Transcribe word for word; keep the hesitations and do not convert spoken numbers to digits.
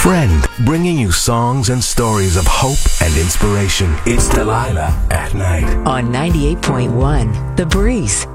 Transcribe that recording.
friend, bringing you songs and stories of hope and inspiration. It's Delilah at night. On ninety-eight point one, The Breeze.